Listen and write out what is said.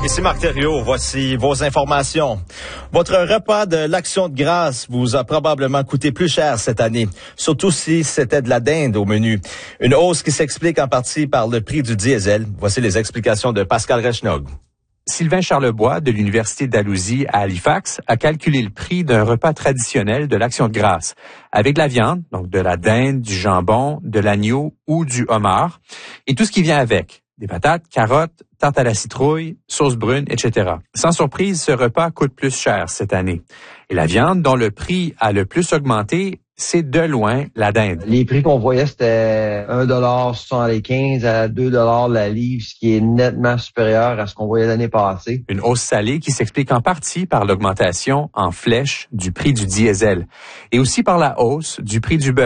Ici Marc Thériault, voici vos informations. Votre repas de l'Action de grâce vous a probablement coûté plus cher cette année, surtout si c'était de la dinde au menu. Une hausse qui s'explique en partie par le prix du diesel. Voici les explications de Pascal Rechnog. Sylvain Charlebois de l'Université d'Alousie à Halifax a calculé le prix d'un repas traditionnel de l'Action de grâce, avec de la viande, donc de la dinde, du jambon, de l'agneau ou du homard, et tout ce qui vient avec. Des patates, carottes, tarte à la citrouille, sauce brune, etc. Sans surprise, ce repas coûte plus cher cette année. Et la viande dont le prix a le plus augmenté, c'est de loin la dinde. Les prix qu'on voyait, c'était $1,75 à $2 la livre, ce qui est nettement supérieur à ce qu'on voyait l'année passée. Une hausse salée qui s'explique en partie par l'augmentation en flèche du prix du diesel et aussi par la hausse du prix du beurre.